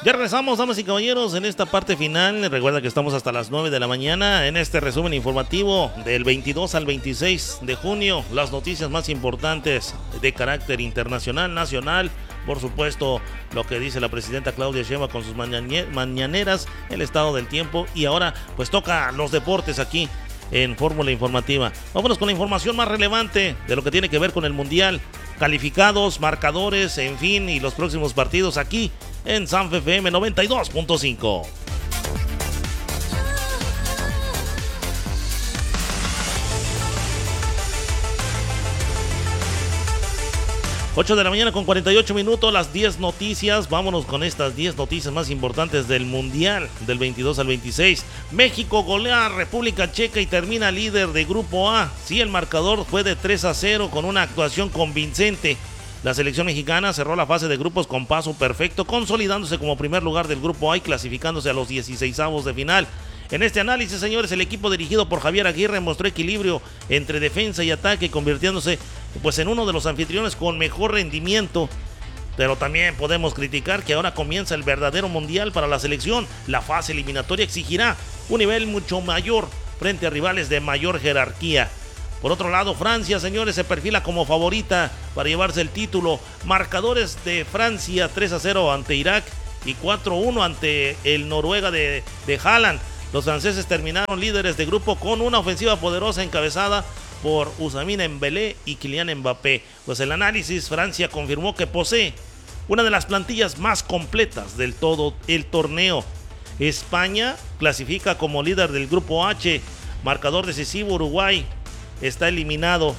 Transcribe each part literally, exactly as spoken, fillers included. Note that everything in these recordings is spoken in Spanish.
Ya regresamos, damas y caballeros, en esta parte final. Recuerda que estamos hasta las nueve de la mañana en este resumen informativo del veintidós al veintiséis de junio. Las noticias más importantes de carácter internacional, nacional. Por supuesto, lo que dice la presidenta Claudia Sheinbaum con sus mañaneras, el estado del tiempo. Y ahora, pues toca los deportes aquí en Fórmula Informativa. Vámonos con la información más relevante de lo que tiene que ver con el Mundial. Calificados, marcadores, en fin, y los próximos partidos aquí en Sanfe F M noventa y dos punto cinco. ocho de la mañana con cuarenta y ocho minutos, las diez noticias. Vámonos con estas diez noticias más importantes del Mundial del veintidós al veintiséis. México golea a República Checa y termina líder de Grupo A. Sí, el marcador fue de tres a cero con una actuación convincente. La selección mexicana cerró la fase de grupos con paso perfecto, consolidándose como primer lugar del Grupo A y clasificándose a los dieciseisavos de final. En este análisis, señores, el equipo dirigido por Javier Aguirre mostró equilibrio entre defensa y ataque, convirtiéndose pues en uno de los anfitriones con mejor rendimiento. Pero también podemos criticar que ahora comienza el verdadero mundial para la selección. La fase eliminatoria exigirá un nivel mucho mayor frente a rivales de mayor jerarquía. Por otro lado, Francia, señores, se perfila como favorita para llevarse el título. Marcadores de Francia: tres a cero ante Irak y cuatro a uno ante el Noruega de, de Haaland. Los franceses terminaron líderes de grupo con una ofensiva poderosa encabezada por Ousmane Dembélé y Kylian Mbappé. Pues el análisis, Francia confirmó que posee una de las plantillas más completas del todo el torneo. España clasifica como líder del grupo H. Marcador decisivo: Uruguay está eliminado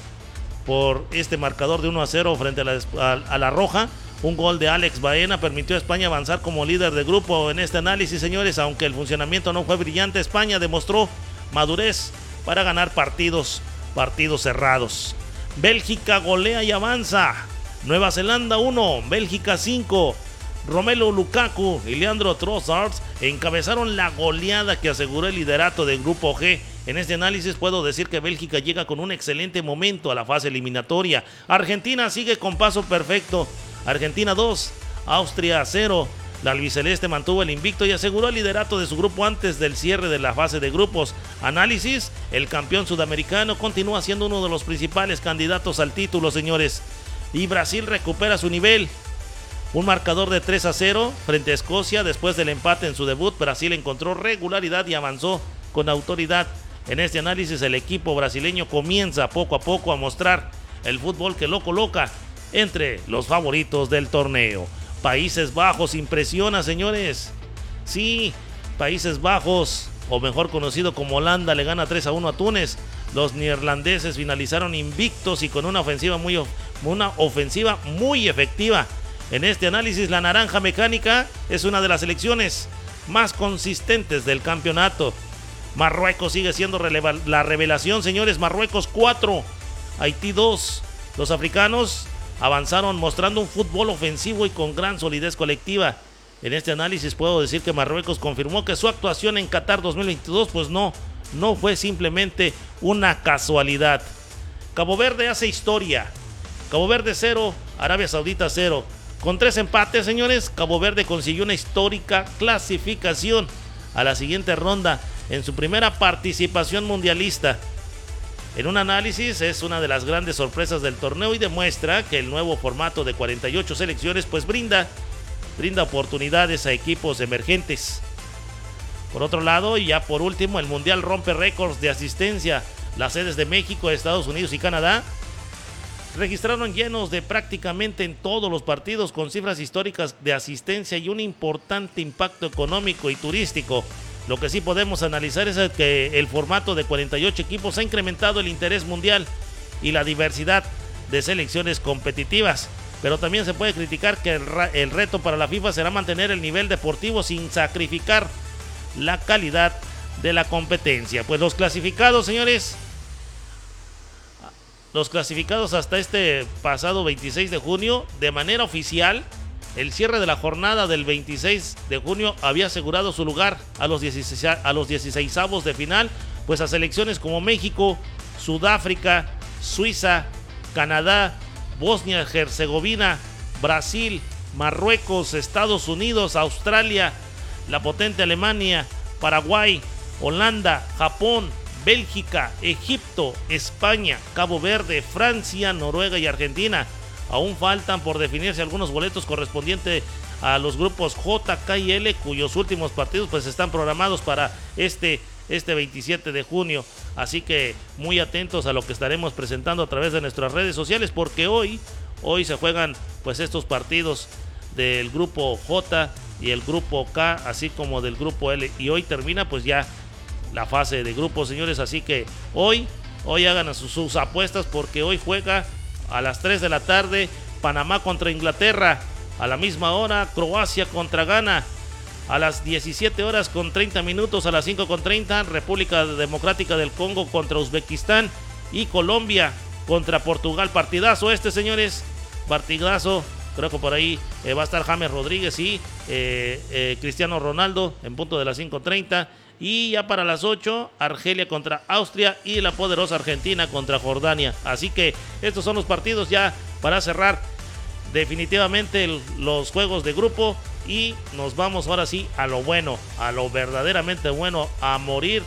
por este marcador de uno a cero frente a la, a, a la Roja. Un gol de Alex Baena permitió a España avanzar como líder de grupo. En este análisis, señores, aunque el funcionamiento no fue brillante, España demostró madurez para ganar partidos, partidos cerrados. Bélgica golea y avanza. Nueva Zelanda uno, Bélgica cinco. Romelu Lukaku y Leandro Trossard encabezaron la goleada que aseguró el liderato del grupo G. En este análisis puedo decir que Bélgica llega con un excelente momento a la fase eliminatoria. Argentina sigue con paso perfecto. Argentina dos, Austria cero. La albiceleste mantuvo el invicto y aseguró el liderato de su grupo antes del cierre de la fase de grupos. Análisis: el campeón sudamericano continúa siendo uno de los principales candidatos al título, señores. Y Brasil recupera su nivel. Un marcador de tres a cero frente a Escocia. Después del empate en su debut, Brasil encontró regularidad y avanzó con autoridad. En este análisis, el equipo brasileño comienza poco a poco a mostrar el fútbol que lo coloca entre los favoritos del torneo. Países Bajos impresiona, señores. Sí, Países Bajos, o mejor conocido como Holanda, le gana tres a uno a Túnez. Los neerlandeses finalizaron invictos y con una ofensiva muy, una ofensiva muy efectiva. En este análisis, la naranja mecánica es una de las selecciones más consistentes del campeonato. Marruecos sigue siendo releva- la revelación, señores. Marruecos cuatro, Haití dos. Los africanos avanzaron mostrando un fútbol ofensivo y con gran solidez colectiva. En este análisis puedo decir que Marruecos confirmó que su actuación en Qatar dos mil veintidós pues no, no fue simplemente una casualidad. Cabo Verde hace historia. Cabo Verde cero, Arabia Saudita cero. Con tres empates, señores, Cabo Verde consiguió una histórica clasificación a la siguiente ronda en su primera participación mundialista. En un análisis, es una de las grandes sorpresas del torneo y demuestra que el nuevo formato de cuarenta y ocho selecciones pues brinda, brinda oportunidades a equipos emergentes. Por otro lado, y ya por último, el Mundial rompe récords de asistencia. Las sedes de México, Estados Unidos y Canadá registraron llenos de prácticamente en todos los partidos, con cifras históricas de asistencia y un importante impacto económico y turístico. Lo que sí podemos analizar es que el formato de cuarenta y ocho equipos ha incrementado el interés mundial y la diversidad de selecciones competitivas. Pero también se puede criticar que el, el reto para la FIFA será mantener el nivel deportivo sin sacrificar la calidad de la competencia. Pues los clasificados, señores, los clasificados hasta este pasado veintiséis de junio, de manera oficial, el cierre de la jornada del veintiséis de junio había asegurado su lugar a los dieciséis, a los dieciseisavos de final, pues a selecciones como México, Sudáfrica, Suiza, Canadá, Bosnia-Herzegovina, Brasil, Marruecos, Estados Unidos, Australia, la potente Alemania, Paraguay, Holanda, Japón, Bélgica, Egipto, España, Cabo Verde, Francia, Noruega y Argentina. Aún faltan por definirse algunos boletos correspondientes a los grupos J, K y L, cuyos últimos partidos pues están programados para este, este veintisiete de junio. Así que muy atentos a lo que estaremos presentando a través de nuestras redes sociales, porque hoy, hoy se juegan pues estos partidos del grupo J y el grupo K, así como del grupo L. Y hoy termina pues ya la fase de grupos, señores. Así que hoy, hoy hagan sus, sus apuestas, porque hoy juega a las tres de la tarde Panamá contra Inglaterra. A la misma hora Croacia contra Ghana. A las diecisiete horas con treinta minutos, a las cinco con treinta, República Democrática del Congo contra Uzbekistán. Y Colombia contra Portugal. Partidazo este, señores. Partidazo. Creo que por ahí eh, va a estar James Rodríguez y eh, eh, Cristiano Ronaldo en punto de las cinco treinta. Y ya para las ocho, Argelia contra Austria y la poderosa Argentina contra Jordania. Así que estos son los partidos ya para cerrar definitivamente el, los juegos de grupo. Y nos vamos ahora sí a lo bueno, a lo verdaderamente bueno, a morir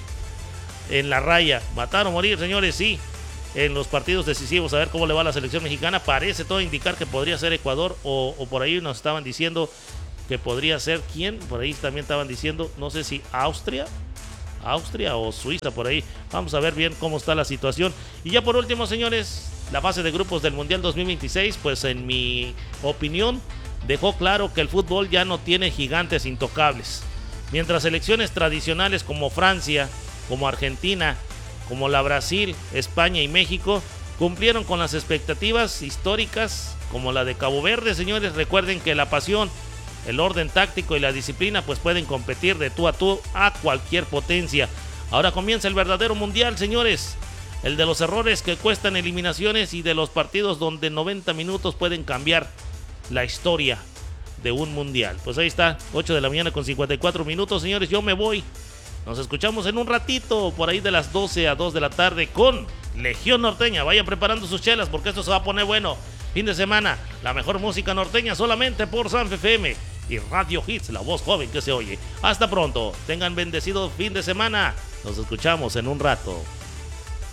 en la raya. Matar o morir, señores, sí. En los partidos decisivos, a ver cómo le va a la selección mexicana. Parece todo indicar que podría ser Ecuador, o, o por ahí nos estaban diciendo que podría ser, ¿quién? Por ahí también estaban diciendo, no sé si Austria, Austria o Suiza, por ahí. Vamos a ver bien cómo está la situación. Y ya por último, señores, la fase de grupos del Mundial dos mil veintiséis, pues en mi opinión, dejó claro que el fútbol ya no tiene gigantes intocables. Mientras selecciones tradicionales como Francia, como Argentina, como la Brasil, España y México cumplieron con las expectativas históricas, como la de Cabo Verde, señores. Recuerden que la pasión, el orden táctico y la disciplina pues pueden competir de tú a tú a cualquier potencia. Ahora comienza el verdadero mundial, señores. El de los errores que cuestan eliminaciones y de los partidos donde noventa minutos pueden cambiar la historia de un mundial. Pues ahí está, ocho de la mañana con cincuenta y cuatro minutos, señores. Yo me voy. Nos escuchamos en un ratito, por ahí de las doce a dos de la tarde con Legión Norteña. Vayan preparando sus chelas porque esto se va a poner bueno. Fin de semana, la mejor música norteña solamente por San F M y Radio Hits, la voz joven que se oye. Hasta pronto, tengan bendecido fin de semana. Nos escuchamos en un rato.